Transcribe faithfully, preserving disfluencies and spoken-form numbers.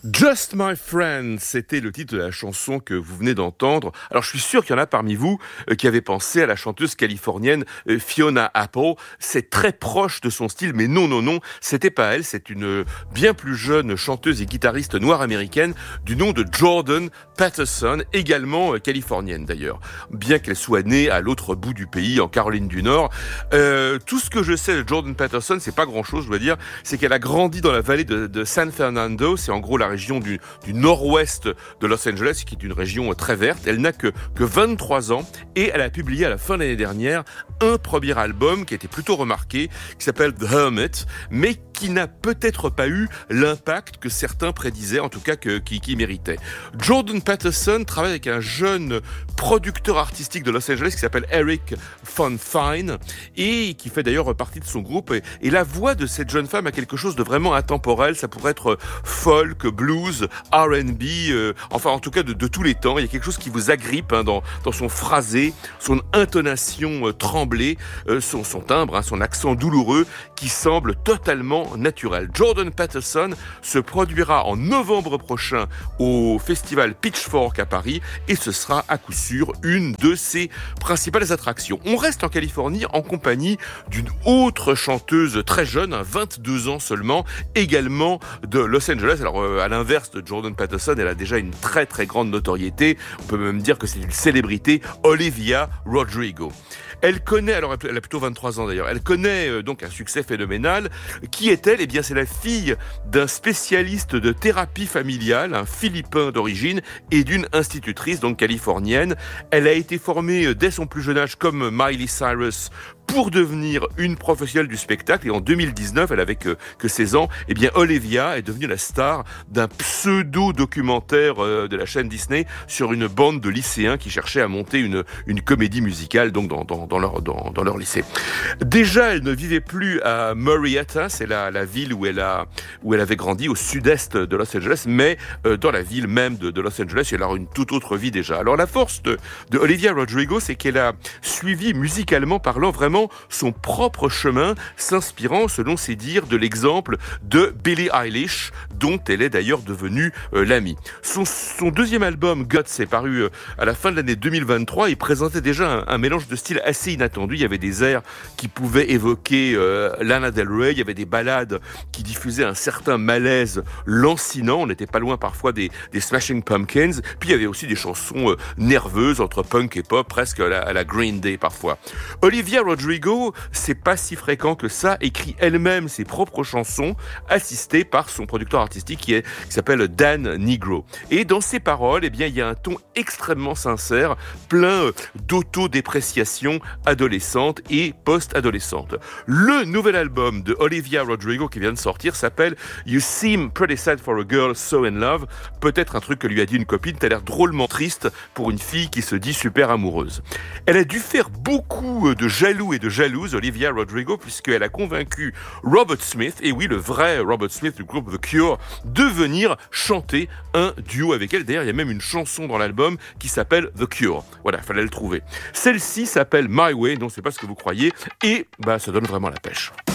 Just My Friend, c'était le titre de la chanson que vous venez d'entendre. Alors je suis sûr qu'il y en a parmi vous euh, qui avaient pensé à la chanteuse californienne euh, Fiona Apple. C'est très proche de son style, mais non, non, non, c'était pas elle. C'est une euh, bien plus jeune chanteuse et guitariste noire américaine du nom de Jordan Peterson, également euh, californienne d'ailleurs. Bien qu'elle soit née à l'autre bout du pays, en Caroline du Nord. Euh, tout ce que je sais de Jordan Peterson, c'est pas grand-chose, je dois dire. C'est qu'elle a grandi dans la vallée de, de San Fernando. C'est en gros la région du, du nord-ouest de Los Angeles, qui est une région très verte. Elle n'a que, que vingt-trois ans et elle a publié à la fin de l'année dernière un premier album qui a été plutôt remarqué, qui s'appelle The Hermit, mais qui n'a peut-être pas eu l'impact que certains prédisaient, en tout cas que, qui, qui méritait. Jordan Peterson travaille avec un jeune producteur artistique de Los Angeles qui s'appelle Eric Von Fine et qui fait d'ailleurs partie de son groupe. Et, et la voix de cette jeune femme a quelque chose de vraiment intemporel. Ça pourrait être folk, blues, R and B, euh, enfin en tout cas de, de tous les temps. Il y a quelque chose qui vous agrippe hein, dans, dans son phrasé, son intonation euh, tremblée, euh, son, son timbre, hein, son accent douloureux qui semble totalement naturel. Jordan Peterson se produira en novembre prochain au festival Pitchfork à Paris et ce sera à coup sûr une de ses principales attractions. On reste en Californie en compagnie d'une autre chanteuse très jeune, vingt-deux ans seulement, également de Los Angeles. Alors euh, à l'inverse de Jordan Peterson, elle a déjà une très très grande notoriété. On peut même dire que c'est une célébrité, Olivia Rodrigo. Elle connaît, alors elle a plutôt vingt-trois ans d'ailleurs, elle connaît euh, donc un succès phénoménal. Qui est-elle ? Eh bien c'est la fille d'un spécialiste de thérapie familiale, un Philippin d'origine, et d'une institutrice donc californienne. Elle a été formée dès son plus jeune âge comme Miley Cyrus pour devenir une professionnelle du spectacle. Et en deux mille dix-neuf, elle avait que, que seize ans, eh bien Olivia est devenue la star d'un pseudo-documentaire euh, de la chaîne Disney sur une bande de lycéens qui cherchaient à monter une, une comédie musicale donc dans, dans, dans, leur, dans, dans leur lycée. Déjà, elle ne vivait plus à Murrieta, c'est la, la ville où elle, a, où elle avait grandi, au sud-est de Los Angeles, mais euh, dans la ville même de, de Los Angeles, elle a une toute autre vie déjà. Alors la force de, de Olivia Rodrigo, c'est qu'elle a suivi musicalement parlant vraiment son propre chemin, s'inspirant, selon ses dires, de l'exemple de Billie Eilish, dont elle est d'ailleurs devenue euh, l'amie. Son, son deuxième album, Guts, est paru euh, à la fin de l'année deux mille vingt-trois et présentait déjà un, un mélange de styles assez inattendu. Il y avait des airs qui pouvaient évoquer euh, Lana Del Rey, il y avait des ballades qui diffusaient un certain malaise lancinant, on n'était pas loin parfois des, des Smashing Pumpkins, puis il y avait aussi des chansons euh, nerveuses entre punk et pop, presque à la, à la Green Day parfois. Olivia Rodrigo Rodrigo, c'est pas si fréquent que ça, écrit elle-même ses propres chansons, assistée par son producteur artistique qui, est, qui s'appelle Dan Nigro. Et dans ses paroles, eh bien, il y a un ton extrêmement sincère, plein d'autodépréciation adolescente et post-adolescente. Le nouvel album de Olivia Rodrigo qui vient de sortir s'appelle You Seem Pretty Sad for a Girl So in Love. Peut-être un truc que lui a dit une copine, t'as l'air drôlement triste pour une fille qui se dit super amoureuse. Elle a dû faire beaucoup de jaloux et de jalouse, Olivia Rodrigo, puisqu'elle a convaincu Robert Smith, et oui, le vrai Robert Smith du groupe The Cure, de venir chanter un duo avec elle. D'ailleurs, il y a même une chanson dans l'album qui s'appelle The Cure. Voilà, il fallait le trouver. Celle-ci s'appelle My Way, non, c'est pas ce que vous croyez, et bah, ça donne vraiment la pêche.